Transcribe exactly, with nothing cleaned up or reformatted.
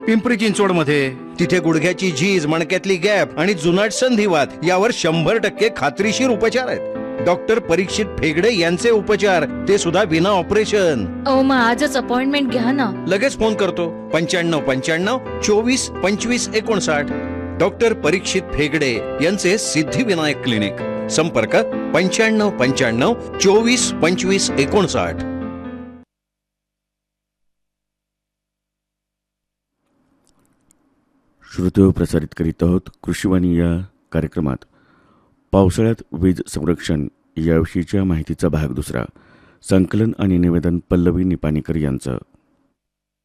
पिंपरी चिंचवड मध्ये तिथे गुडघ्याची झीज, मणक्यातली गॅप आणि जुनाट संधिवात यावर शंभर टक्के खात्रीशीर उपचार आहेत. डॉक्टर परीक्षित फेगडे यांचे उपचार, ते सुद्धा विना ऑपरेशन. अहो मग आजच अपॉइंटमेंट घ्या ना. लगेच फोन करतो. पंच्याण्णव पंच्याण्णव चोवीस पंचवीस एकोणसाठ. डॉक्टर परीक्षित फेगडे यांचे सिद्धिविनायक क्लिनिक. संपर्क पंच्याण्णव पंच्याण्णव चोवीस पंचवीस एकोणसाठ. श्रोते प्रसारित करीत आहोत कृषीवाणी या कार्यक्रमात पावसाळ्यात वीज संरक्षण याविषयीच्या माहितीचा भाग दुसरा. संकलन आणि निवेदन पल्लवी निपाणीकर यांचं.